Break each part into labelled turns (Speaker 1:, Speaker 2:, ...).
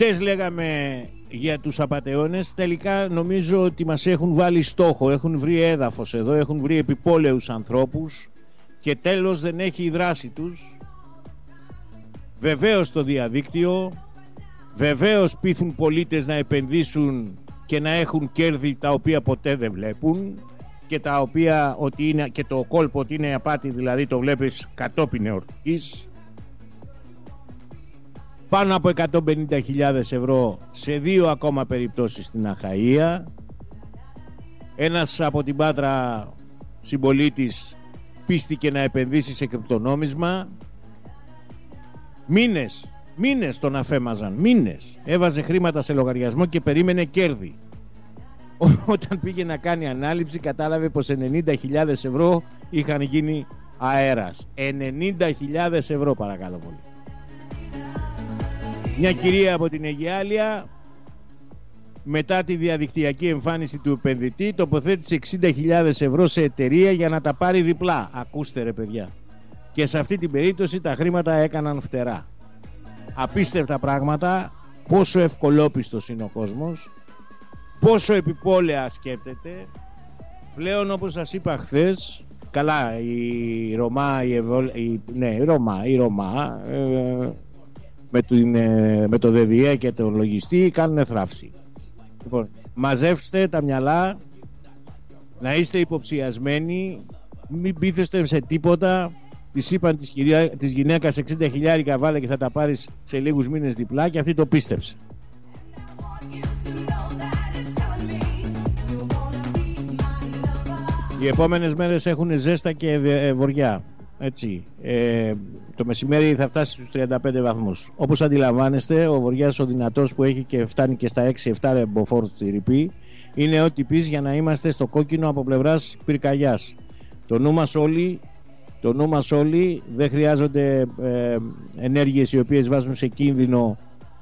Speaker 1: Χτες λέγαμε για τους απατεώνες, τελικά νομίζω ότι μας έχουν βάλει στόχο, έχουν βρει έδαφος εδώ, έχουν βρει επιπόλαιους ανθρώπους και τέλος δεν έχει η δράση τους. Βεβαίως το διαδίκτυο, βεβαίως πείθουν πολίτες να επενδύσουν και να έχουν κέρδη τα οποία ποτέ δεν βλέπουν και τα οποία ότι είναι, και το κόλπο ότι είναι απάτη, δηλαδή το βλέπεις κατόπιν εορτής. Πάνω από 150.000 ευρώ σε 2 ακόμα περιπτώσεις στην Αχαΐα. Ένας από την Πάτρα συμπολίτης πίστηκε να επενδύσει σε κρυπτονόμισμα. Μήνες τον αφέμαζαν, μήνες. Έβαζε χρήματα σε λογαριασμό και περίμενε κέρδη. Όταν πήγε να κάνει ανάληψη κατάλαβε πως 90.000 ευρώ είχαν γίνει αέρας. 90.000 ευρώ, παρακαλώ πολύ. Μια κυρία από την Αιγιάλεια, μετά τη διαδικτυακή εμφάνιση του επενδυτή, τοποθέτησε 60.000 ευρώ σε εταιρεία για να τα πάρει διπλά. Ακούστε ρε παιδιά. Και σε αυτή την περίπτωση τα χρήματα έκαναν φτερά. Απίστευτα πράγματα. Πόσο ευκολόπιστος είναι ο κόσμος, πόσο επιπόλαια σκέφτεται. Πλέον, όπως σας είπα χθες, καλά, η Ρωμά με το ΔΔΕ και το λογιστή κάνουν θράψη. Λοιπόν, μαζεύστε τα μυαλά, να είστε υποψιασμένοι, μην πείθεστε σε τίποτα. Της είπαν της γυναίκας 60.000 βάλε και θα τα πάρεις σε λίγους μήνες διπλά, και αυτή το πίστεψε. Οι επόμενες μέρες έχουν ζέστα και βοριά. Έτσι. Το μεσημέρι θα φτάσει στους 35 βαθμούς. Όπως αντιλαμβάνεστε, ο βοριάς ο δυνατός που έχει και φτάνει και στα 6-7 ρεμποφόρ στη ρηπή, είναι ό,τι πεις για να είμαστε στο κόκκινο από πλευράς πυρκαγιάς. Το νου μας όλοι, δεν χρειάζονται ενέργειες οι οποίες βάζουν σε κίνδυνο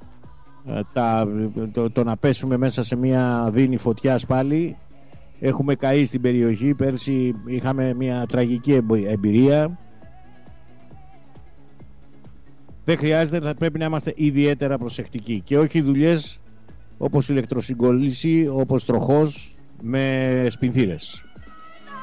Speaker 1: το να πέσουμε μέσα σε μια δίνη φωτιάς πάλι. Έχουμε καεί στην περιοχή. Πέρσι είχαμε μια τραγική εμπειρία. Δεν χρειάζεται, θα πρέπει να είμαστε ιδιαίτερα προσεκτικοί και όχι δουλειές όπως ηλεκτροσυγκόλληση, όπως τροχός με σπινθήρες.